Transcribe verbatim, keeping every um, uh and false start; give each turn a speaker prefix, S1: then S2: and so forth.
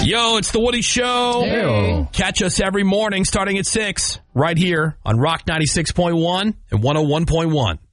S1: Yo, it's the Woody Show.
S2: Hey.
S1: Catch us every morning starting at six right here on Rock ninety-six point one and one oh one point one.